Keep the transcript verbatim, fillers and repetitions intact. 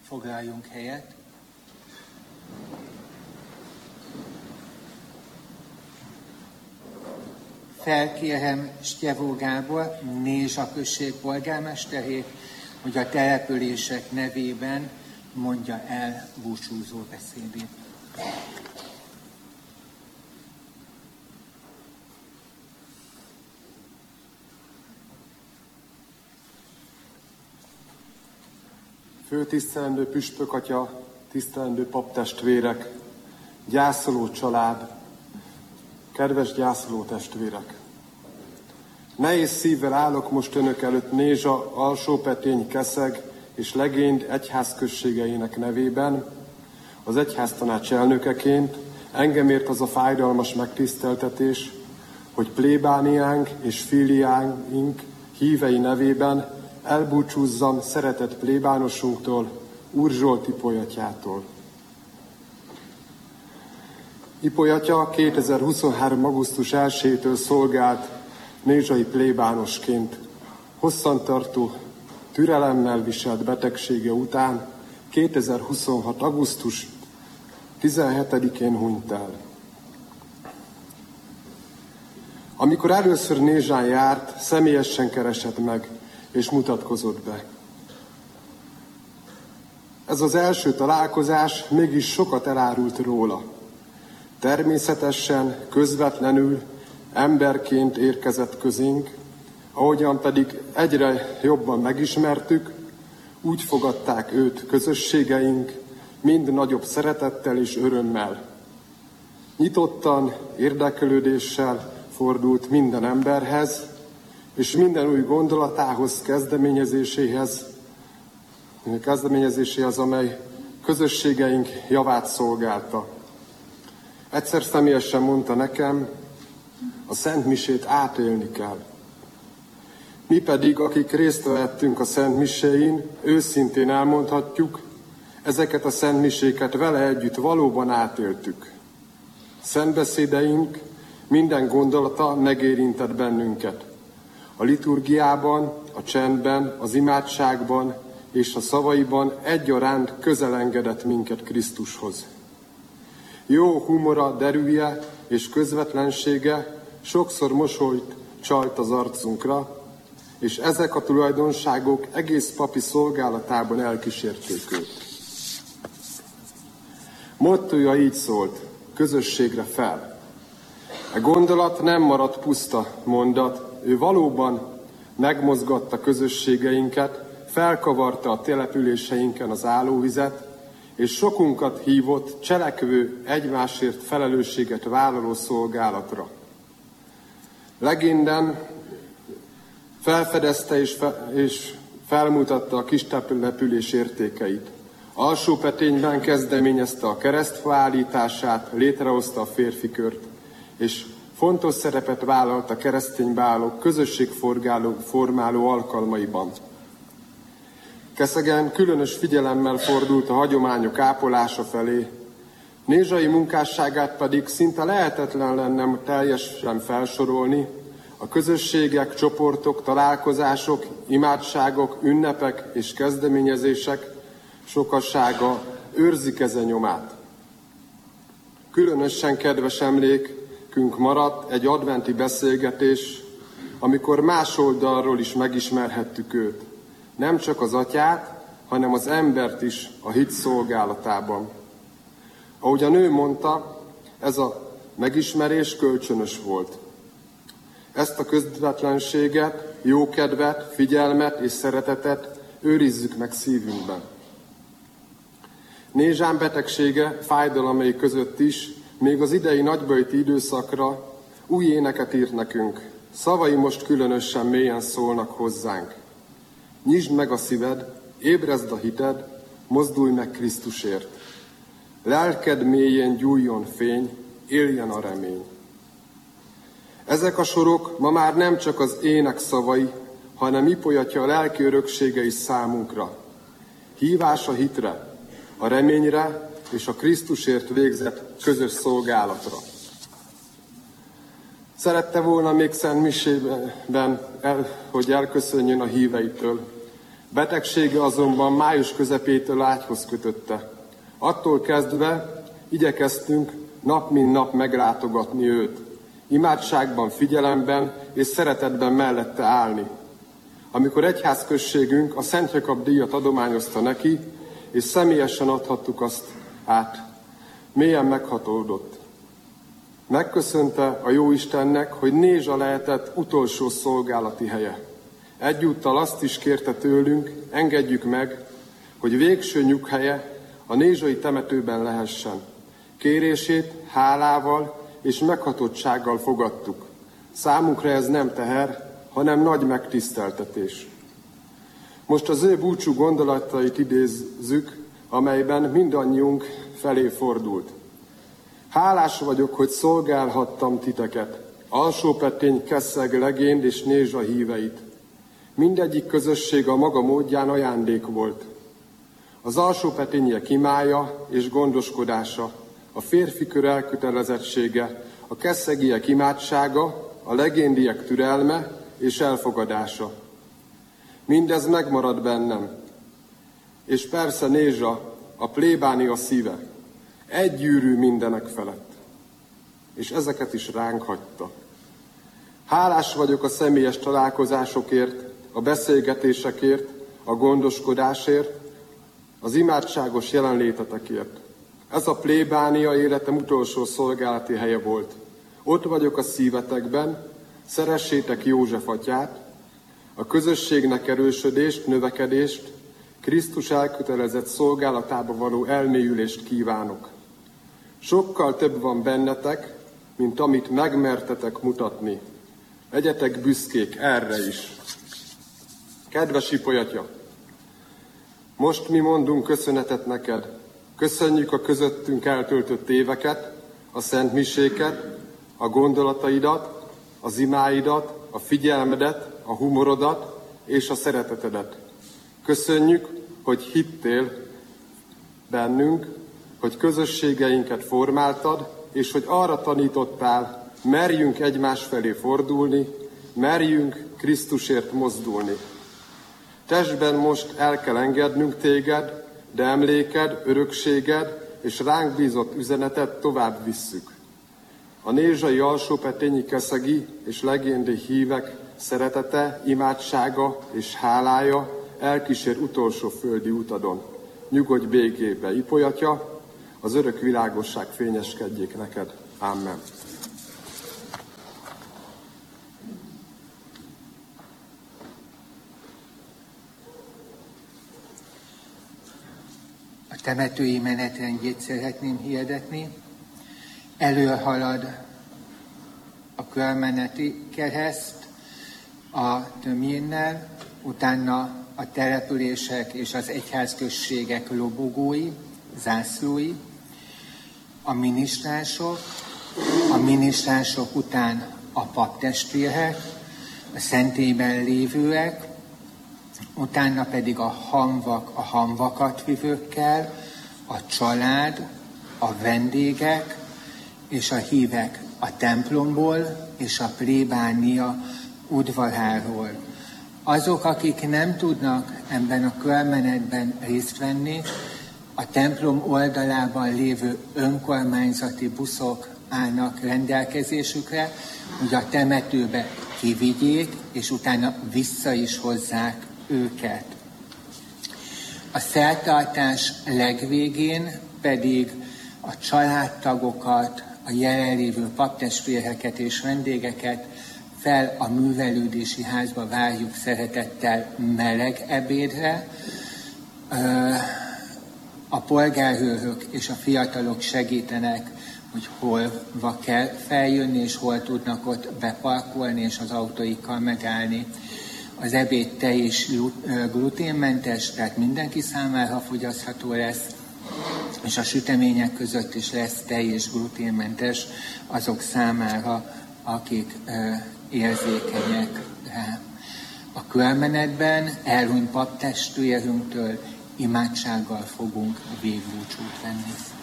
Foglaljunk helyet. Felkérem Stjevó Gábor, Nézsa község polgármesterét, hogy a települések nevében mondja el búcsúzó beszédét. Főtisztelendő püspök atya, tisztelendő paptestvérek, gyászoló család, kedves gyászoló testvérek! Nehéz szívvel állok most önök előtt Nézsa, Alsópetény, Keszeg és Legény egyházközségeinek nevében, az egyháztanács elnökeként. Engem ért az a fájdalmas megtiszteltetés, hogy plébániánk és filiáink hívei nevében elbúcsúzzam szeretett plébánosunktól, Úr Zsolt Ipolyatyától. Ipolyatya kétezer-huszonhárom. augusztus elsejétől szolgált nézsai plébánosként. Hosszantartó türelemmel viselt betegsége után kétezer-huszonhat. augusztus tizenhetedikén hunyt el. Amikor először Nézsán járt, személyesen keresett meg és mutatkozott be. Ez az első találkozás mégis sokat elárult róla. Természetesen, közvetlenül, emberként érkezett közénk, ahogyan pedig egyre jobban megismertük, úgy fogadták őt közösségeink, mind nagyobb szeretettel és örömmel. Nyitottan, érdeklődéssel fordult minden emberhez, és minden új gondolatához, kezdeményezéséhez, kezdeményezéséhez, amely közösségeink javát szolgálta. Egyszer személyesen mondta nekem, a Szent Misét átélni kell. Mi pedig, akik részt vettünk a Szent Miséin, őszintén elmondhatjuk, ezeket a Szent Miséket vele együtt valóban átéltük. Szentbeszédeink minden gondolata megérintett bennünket. A liturgiában, a csendben, az imádságban és a szavaiban egyaránt közelengedett minket Krisztushoz. Jó humora, derűje és közvetlensége sokszor mosolyt csalt az arcunkra, és ezek a tulajdonságok egész papi szolgálatában elkísérték őt. Mottója így szólt, közösségre fel. A gondolat nem maradt puszta mondat, ő valóban megmozgatta közösségeinket, felkavarta a településeinken az állóvizet, és sokunkat hívott cselekvő, egymásért felelősséget vállaló szolgálatra. Legényben felfedezte és, fe, és felmutatta a kis település értékeit. Alsópetényben kezdeményezte a keresztfa állítását, létrehozta a férfikört, és fontos szerepet vállalt a keresztény bálók közösségformáló alkalmaiban. Keszegen különös figyelemmel fordult a hagyományok ápolása felé, nézsai munkásságát pedig szinte lehetetlen lenne teljesen felsorolni, a közösségek, csoportok, találkozások, imádságok, ünnepek és kezdeményezések sokassága őrzik ezen nyomát. Különösen kedves emlékünk maradt egy adventi beszélgetés, amikor más oldalról is megismerhettük őt. Nem csak az atyát, hanem az embert is a hit szolgálatában. Ahogy a nő mondta, ez a megismerés kölcsönös volt. Ezt a közvetlenséget, jókedvet, figyelmet és szeretetet őrizzük meg szívünkben. Nézsán betegsége, fájdalmai között is, még az idei nagyböjti időszakra új éneket írt nekünk. Szavai most különösen mélyen szólnak hozzánk. Nyisd meg a szíved, ébrezd a hited, mozdulj meg Krisztusért. Lelked mélyén gyújjon fény, éljen a remény. Ezek a sorok ma már nem csak az ének szavai, hanem Ipolyatya a lelki öröksége is számunkra. Hívás a hitre, a reményre és a Krisztusért végzett közös szolgálatra. Szerette volna még Szent Misében, el, hogy elköszönjön a híveitől, Betegsége azonban május közepétől ágyhoz kötötte. Attól kezdve igyekeztünk nap mint nap meglátogatni őt, imádságban, figyelemben és szeretetben mellette állni. Amikor egyházközségünk a Szent Jakab díjat adományozta neki, és személyesen adhattuk azt át, mélyen meghatódott. Megköszönte a Jóistennek, hogy Nézsa lehetett utolsó szolgálati helye. Egyúttal azt is kérte tőlünk, engedjük meg, hogy végső nyughelye a nézsai temetőben lehessen. Kérését hálával és meghatottsággal fogadtuk. Számunkra ez nem teher, hanem nagy megtiszteltetés. Most az ő búcsú gondolatait idézzük, amelyben mindannyiunk felé fordult. Hálás vagyok, hogy szolgálhattam titeket, Alsópetény, Keszeg, Legénd és Nézsa híveit. Mindegyik közösség a maga módján ajándék volt. Az alsópetényiek imája és gondoskodása, a férfi kör elkötelezettsége, a kesszegiek imádsága, a legéndiek türelme és elfogadása. Mindez megmarad bennem. És persze Nézsa, a plébánia szíve, egygyűrű mindenek felett. És ezeket is ránk hagyta. Hálás vagyok a személyes találkozásokért, a beszélgetésekért, a gondoskodásért, az imádságos jelenlétetekért. Ez a plébánia életem utolsó szolgálati helye volt. Ott vagyok a szívetekben, szeressétek József atyát, a közösségnek erősödést, növekedést, Krisztus elkötelezett szolgálatába való elmélyülést kívánok. Sokkal több van bennetek, mint amit megmertetek mutatni. Legyetek büszkék erre is. Kedves ipolyatya! Most mi mondunk köszönetet neked. Köszönjük a közöttünk eltöltött éveket, a szent miséket, a gondolataidat, az imáidat, a figyelmedet, a humorodat és a szeretetedet. Köszönjük, hogy hittél bennünk, hogy közösségeinket formáltad, és hogy arra tanítottál, merjünk egymás felé fordulni, merjünk Krisztusért mozdulni. Testben most el kell engednünk téged, de emléked, örökséged és ránk bízott üzenetet tovább visszük. A nézsai, alsópetényi, keszegi és legéndi hívek szeretete, imádsága és hálája elkísér utolsó földi utadon. Nyugodj békébe, ipolyatya, az örök világosság fényeskedjék neked. Amen. A temetői menetrendjét szeretném hirdetni. Előhalad a körmeneti kereszt a tömjénnel, utána a települések és az egyházközségek lobogói, zászlói, a minisztránsok, a minisztránsok után a paptestvérek, a szentélyben lévőek, utána pedig a hamvak, a hamvakat vivőkkel, a család, a vendégek és a hívek a templomból és a plébánia udvaráról. Azok, akik nem tudnak ebben a körmenetben részt venni, a templom oldalában lévő önkormányzati buszok állnak rendelkezésükre, hogy a temetőbe kivigyék, és utána vissza is hozzák őket. A szertartás legvégén pedig a családtagokat, a jelenlévő paptestvéreket és vendégeket fel a művelődési házba várjuk szeretettel meleg ebédre. A polgárőrök és a fiatalok segítenek, hogy hol kell feljönni, és hol tudnak ott beparkolni, és az autóikkal megállni. Az ebéd tej és gluténmentes, tehát mindenki számára fogyasztható lesz, és a sütemények között is lesz tej és gluténmentes azok számára, akik érzékenyek rá. A körmenetben elhunyt paptestvérünktől imádsággal fogunk végbúcsút venni.